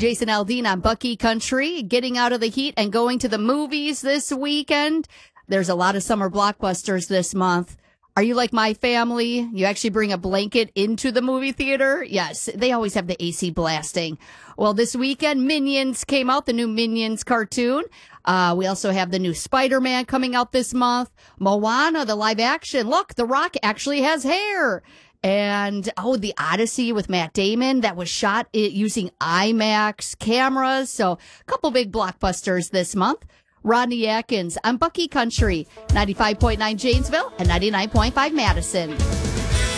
Jason Aldean on Bucky Country, getting out of the heat and going to the movies this weekend. There's a lot of summer blockbusters this month. Are you like my family? You actually bring a blanket into the movie theater? Yes, they always have the AC blasting. Well, this weekend, Minions came out, the new Minions cartoon. We also have the new Spider-Man coming out this month. Moana, the live action. Look, The Rock actually has hair. And, The Odyssey with Matt Damon that was shot using IMAX cameras. So a couple big blockbusters this month. Rodney Atkins on Bucky Country, 95.9 Janesville and 99.5 Madison.